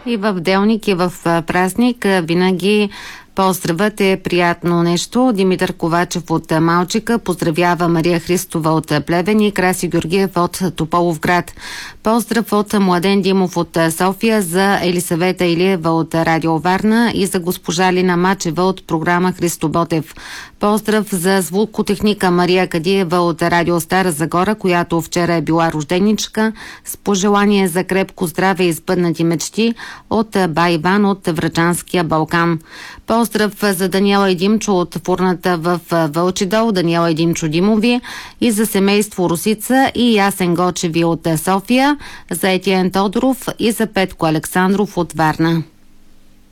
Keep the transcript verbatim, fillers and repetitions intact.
И в делник, и в празник винаги поздравът е приятно нещо. Димитър Ковачев от Малчика поздравява Мария Христова от Плевен и Краси Георгиев от Тополовград. Поздрав от Младен Димов от София, за Елисавета Илиева от Радио Варна и за госпожа Лина Мачева от програма Христо Ботев. Поздрав за звукотехника Мария Кадиева от Радио Стара Загора, която вчера е била рожденичка, с пожелание за крепко здраве и сбъднати мечти от бай Иван от Врачанския Балкан. Поздрав за Даниела и Димчо от фурната в Вълчидол, Даниела и Димчо Димови, и за семейство Русица и Ясен Гочеви от София, за Етиен Тодоров и за Петко Александров от Варна.